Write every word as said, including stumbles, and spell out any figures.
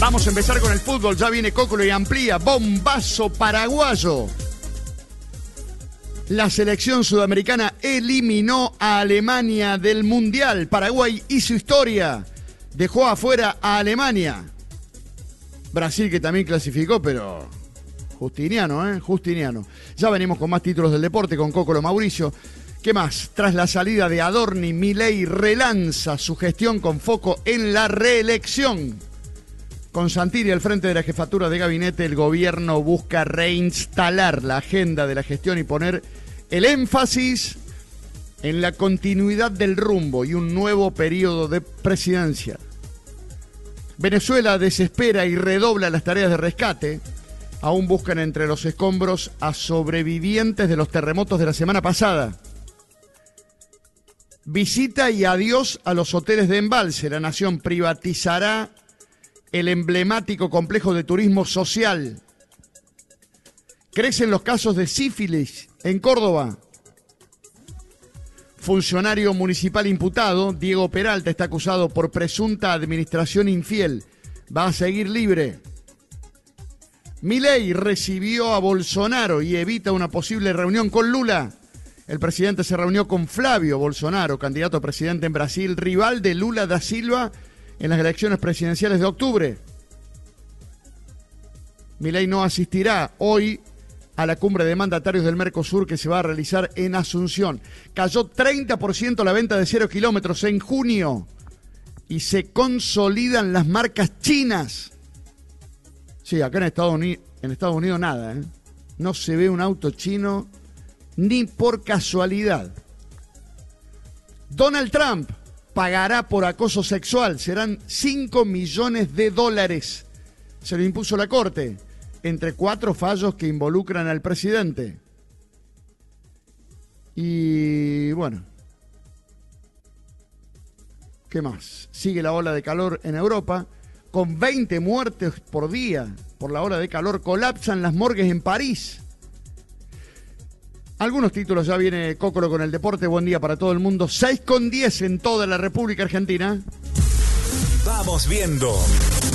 Vamos a empezar con el fútbol. Ya viene Cócolo y amplía. Bombazo paraguayo. La selección sudamericana eliminó a Alemania del Mundial. Paraguay hizo historia. Dejó afuera a Alemania. Brasil, que también clasificó, pero Justiniano, ¿eh? Justiniano. Ya venimos con más títulos del deporte, con Cócolo Mauricio. ¿Qué más? Tras la salida de Adorni, Milei relanza su gestión con foco en la reelección. Con Santilli al frente de la jefatura de gabinete, el gobierno busca reinstalar la agenda de la gestión y poner el énfasis en la continuidad del rumbo y un nuevo periodo de presidencia. Venezuela desespera y redobla las tareas de rescate. Aún buscan entre los escombros a sobrevivientes de los terremotos de la semana pasada. Visita y adiós a los hoteles de embalse. La nación privatizará el emblemático complejo de turismo social. Crecen los casos de sífilis en Córdoba. Funcionario municipal imputado, Diego Peralta, está acusado por presunta administración infiel. Va a seguir libre. Milei recibió a Bolsonaro y evita una posible reunión con Lula. El presidente se reunió con Flavio Bolsonaro, candidato a presidente en Brasil, rival de Lula da Silva en las elecciones presidenciales de octubre. Milei no asistirá hoy a la cumbre de mandatarios del Mercosur que se va a realizar en Asunción. Cayó treinta por ciento la venta de cero kilómetros en junio y se consolidan las marcas chinas. Sí, acá en Estados Unidos, en Estados Unidos nada, ¿eh? No se ve un auto chino ni por casualidad. Donald Trump pagará por acoso sexual. Serán cinco millones de dólares. Se lo impuso la Corte, entre cuatro fallos que involucran al presidente. Y bueno, ¿qué más? Sigue la ola de calor en Europa, con veinte muertes por día por la ola de calor. Colapsan las morgues en París. Algunos títulos, ya viene Cócolo con el deporte. Buen día para todo el mundo. seis con diez en toda la República Argentina. Vamos viendo.